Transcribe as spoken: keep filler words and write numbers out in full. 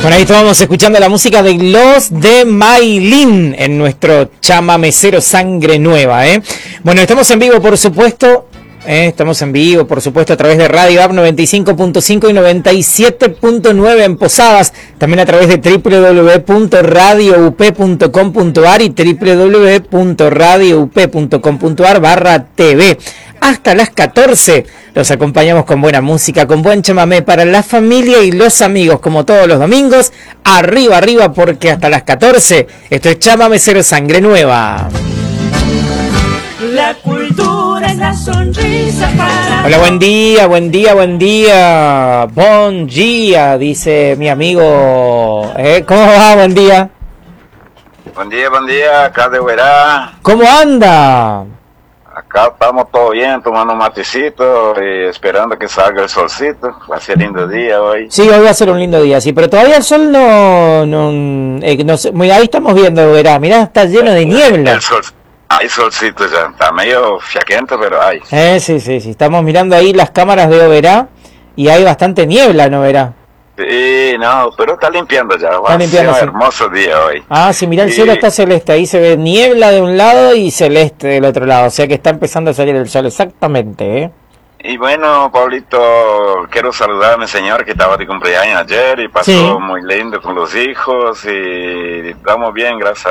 Bueno, ahí estábamos escuchando la música de Los de Maylin en nuestro chamamecero Sangre Nueva, ¿eh? Bueno, estamos en vivo, por supuesto. Eh, estamos en vivo, por supuesto, a través de Radio A P noventa y cinco punto cinco y noventa y siete punto nueve en Posadas, también a través de doble u doble u doble u punto radio u p punto com punto a r y doble u doble u doble u punto radio u p punto com punto a r barra T V. Hasta las catorce los acompañamos con buena música, con buen chamamé para la familia y los amigos, como todos los domingos. Arriba, arriba, porque hasta las catorce esto es Chamamecero Sangre Nueva. La cultura es la sonrisa para... Hola, buen día, buen día, buen día. Bon día, dice mi amigo. ¿Eh? ¿Cómo va? Buen día. Buen día, buen día, acá de Huerá. ¿Cómo anda? Acá estamos todo bien, tomando un matecito y esperando que salga el solcito. Va a ser lindo día hoy. Sí, hoy va a ser un lindo día, sí, pero todavía el sol no... no, eh, no sé, ahí estamos viendo, Huerá. Mirá, está lleno de niebla. El sol, hay solcito ya, está medio fiaquento, pero hay. Eh, sí, sí, sí, estamos mirando ahí las cámaras de Oberá y hay bastante niebla, ¿no, Oberá? Sí, no, pero está limpiando ya, va Está a limpiando, ser sí. un hermoso día hoy. Ah, sí, mirá, el cielo Y- está celeste, ahí se ve niebla de un lado y celeste del otro lado, o sea que está empezando a salir el sol, exactamente, ¿eh? Y bueno, Pablito, quiero saludar a mi señor que estaba de cumpleaños ayer y pasó Sí. muy lindo con los hijos y estamos bien, gracias